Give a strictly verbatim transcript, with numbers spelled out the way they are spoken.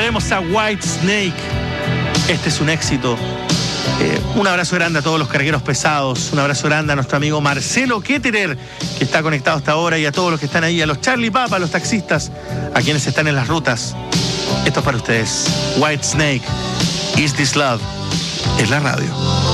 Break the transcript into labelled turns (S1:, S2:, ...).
S1: Escucharemos a White Snake. Este es un éxito. Eh, un abrazo grande a todos los cargueros pesados. Un abrazo grande a nuestro amigo Marcelo Ketterer, que está conectado hasta ahora, y a todos los que están ahí, a los Charlie Papa, a los taxistas, a quienes están en las rutas. Esto es para ustedes. White Snake, Is This Love? Es la radio.